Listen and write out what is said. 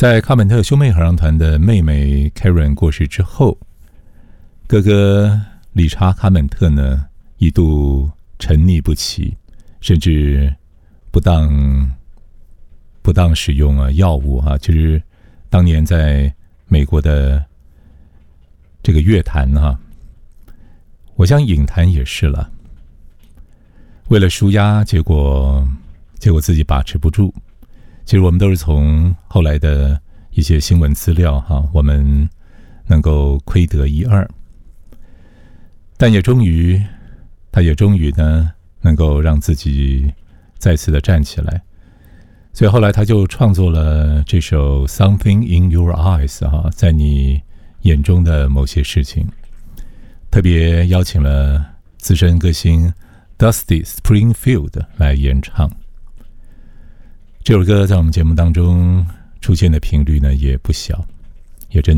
在卡本特兄妹合唱团的妹妹 Karen 过世之后，哥哥理查卡本特呢一度沉溺不起，甚至不当使用药物就是当年在美国的这个乐坛我想影坛也是了，为了抒压，结果自己把持不住。其实我们都是从后来的一些新闻资料我们能够窥得一二，但他也终于呢能够让自己再次的站起来，所以后来他就创作了这首 Something in Your Eyes 在你眼中的某些事情，特别邀请了资深歌星 Dusty Springfield 来演唱。这首歌在我们节目当中出现的频率呢也不小，也真